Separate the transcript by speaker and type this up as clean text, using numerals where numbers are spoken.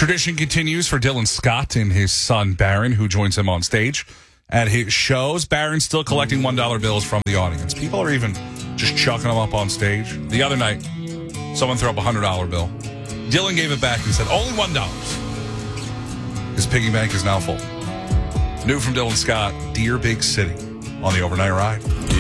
Speaker 1: Tradition continues for Dylan Scott and his son Barron, who joins him on stage at his shows. Barron's still collecting $1 bills from the audience. People are even just chucking them up on stage. The other night, someone threw up a $100 bill. Dylan gave it back and said, only $1. His piggy bank is now full. New from Dylan Scott, Dear Big City on the Overnight Ride.